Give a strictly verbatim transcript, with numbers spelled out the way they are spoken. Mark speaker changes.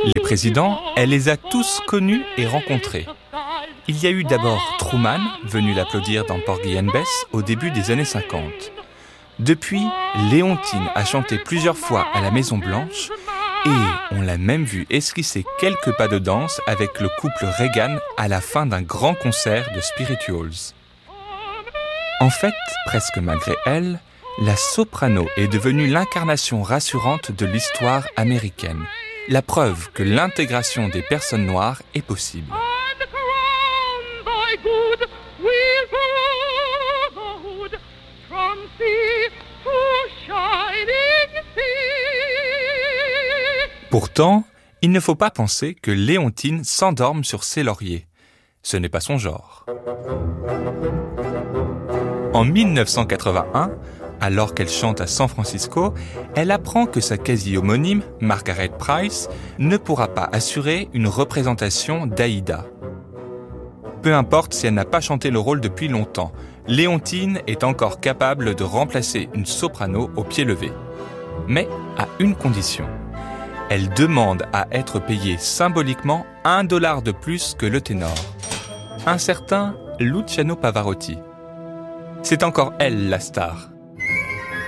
Speaker 1: Les présidents, elle les a tous connus et rencontrés. Il y a eu d'abord Truman, venu l'applaudir dans Porgy and Bess au début des années cinquante. Depuis, Léontine a chanté plusieurs fois à la Maison-Blanche et on l'a même vu esquisser quelques pas de danse avec le couple Reagan à la fin d'un grand concert de spirituals. En fait, presque malgré elle, la soprano est devenue l'incarnation rassurante de l'histoire américaine. La preuve que l'intégration des personnes noires est possible. Pourtant, il ne faut pas penser que Léontine s'endorme sur ses lauriers. Ce n'est pas son genre. En dix-neuf cent quatre-vingt-un, alors qu'elle chante à San Francisco, elle apprend que sa quasi-homonyme, Margaret Price, ne pourra pas assurer une représentation d'Aïda. Peu importe si elle n'a pas chanté le rôle depuis longtemps, Léontine est encore capable de remplacer une soprano au pied levé. Mais à une condition. Elle demande à être payée symboliquement un dollar de plus que le ténor. Un certain Luciano Pavarotti. C'est encore elle la star.